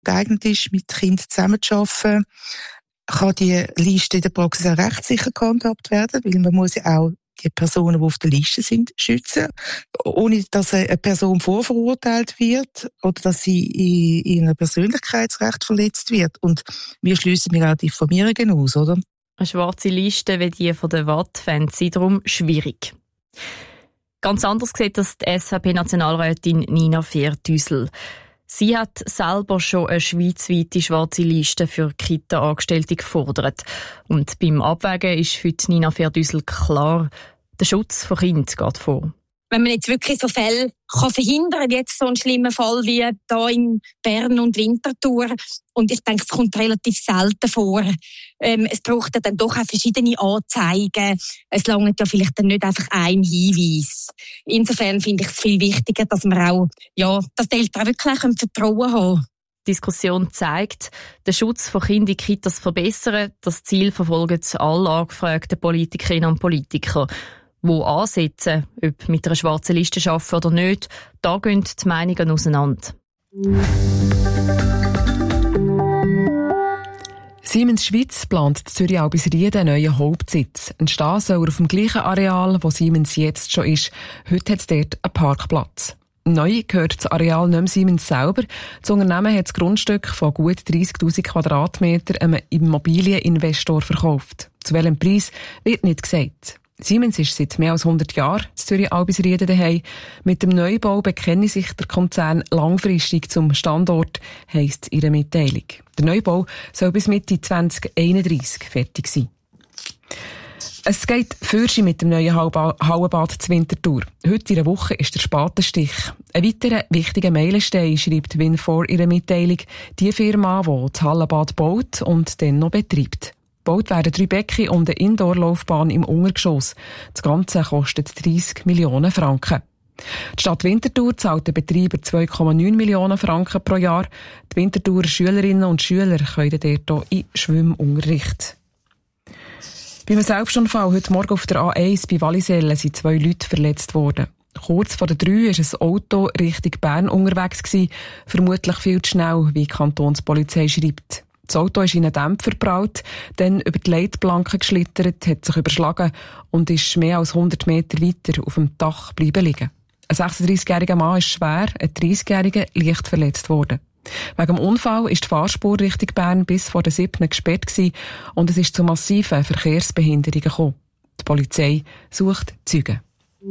geeignet ist, mit Kindern zusammenzuarbeiten, kann die Liste in der Praxis auch rechtssicher gehandhabt werden, weil man muss ja auch die Personen, die auf der Liste sind, schützen, ohne dass eine Person vorverurteilt wird oder dass sie in ihrem Persönlichkeitsrecht verletzt wird. Und wir schliessen auch Diffamierungen aus, oder? Eine schwarze Liste wie die von der Watt fände sie darum schwierig. Ganz anders sieht das die SVP-Nationalrätin Nina Fehr-Düssel. Sie hat selber schon eine schweizweite schwarze Liste für Kita-Angestellte gefordert. Und beim Abwägen ist für Nina Fehr-Düssel klar, der Schutz von Kindern geht vor. Wenn man jetzt wirklich so Fälle kann verhindern, jetzt so einen schlimmen Fall wie hier in Bern und Winterthur. Und ich denke, es kommt relativ selten vor. Es braucht ja dann doch auch verschiedene Anzeigen. Es langt ja vielleicht dann nicht einfach ein Hinweis. Insofern finde ich es viel wichtiger, dass man auch, dass die Eltern wirklich Vertrauen haben. Die Diskussion zeigt, den Schutz von Kindern in Kitas verbessern. Das Ziel verfolgen alle angefragten Politikerinnen und Politiker. Wo ansetzen, ob mit einer schwarzen Liste arbeiten oder nicht, da gehen die Meinungen auseinander. Siemens Schweiz plant in Zürich-Albisrieden einen neuen Hauptsitz. Entstehen soll er auf dem gleichen Areal, wo Siemens jetzt schon ist. Heute hat es dort einen Parkplatz. Neu gehört das Areal nicht mehr Siemens selber. Das Unternehmen hat das Grundstück von gut 30'000 Quadratmetern einem Immobilieninvestor verkauft. Zu welchem Preis wird nicht gesagt. Siemens ist seit mehr als 100 Jahren in Zürich-Albisrieden daheim. Mit dem Neubau bekenne sich der Konzern langfristig zum Standort, heisst ihre Mitteilung. Der Neubau soll bis Mitte 2031 fertig sein. Es geht Fürschi mit dem neuen Hallenbad zu Winterthur. Heute in einer Woche ist der Spatenstich. Ein weiterer wichtiger Meilenstein, schreibt Win4 ihre Mitteilung, die Firma, die das Hallenbad baut und dann noch betreibt. Gebaut werden 3 Becken und eine Indoor-Laufbahn im Untergeschoss. Das Ganze kostet 30 Millionen Franken. Die Stadt Winterthur zahlt den Betreiber 2,9 Millionen Franken pro Jahr. Die Winterthurer Schülerinnen und Schüler können dort in Schwimmunterricht. Bei einem Selbstunfall heute Morgen auf der A1 bei Wallisellen sind 2 Leute verletzt worden. Kurz vor der 3 war ein Auto Richtung Bern unterwegs gewesen, vermutlich viel zu schnell, wie die Kantonspolizei schreibt. Das Auto ist in einen Dämpfer geprallt, dann über die Leitplanke geschlittert, hat sich überschlagen und ist mehr als 100 Meter weiter auf dem Dach bleiben liegen. Ein 36-jähriger Mann ist schwer, ein 30-jähriger leicht verletzt worden. Wegen dem Unfall ist die Fahrspur Richtung Bern bis vor der 7. gesperrt gewesen und es ist zu massiven Verkehrsbehinderungen gekommen. Die Polizei sucht Zeugen.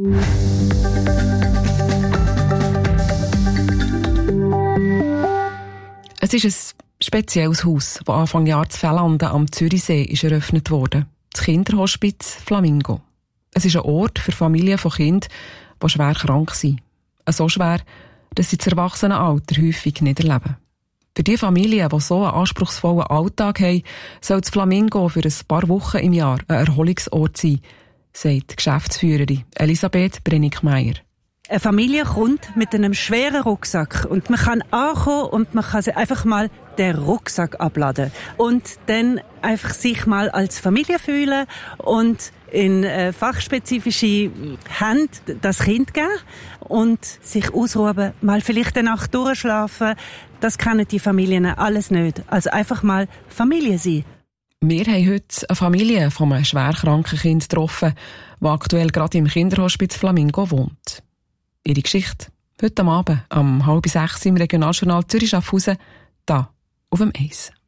Es ist ein spezielles Haus, das Anfang Jahr zu Fellanden am Zürichsee ist eröffnet wurde. Das Kinderhospiz Flamingo. Es ist ein Ort für Familien von Kindern, die schwer krank sind. So schwer, dass sie das Erwachsenenalter häufig nicht erleben. Für die Familien, die so einen anspruchsvollen Alltag haben, soll das Flamingo für ein paar Wochen im Jahr ein Erholungsort sein, sagt die Geschäftsführerin Elisabeth Brennickmeier. Eine Familie kommt mit einem schweren Rucksack und man kann ankommen und man kann einfach mal den Rucksack abladen und dann einfach sich mal als Familie fühlen und in fachspezifische Hände das Kind geben und sich ausruhen, mal vielleicht eine Nacht durchschlafen. Das kennen die Familien alles nicht. Also einfach mal Familie sein. Wir haben heute eine Familie von einem schwerkranken Kind getroffen, die aktuell gerade im Kinderhospiz Flamingo wohnt. Ihre Geschichte heute Abend um 5:30 im Regionaljournal Zürich-Schaffhausen, da auf dem Eis.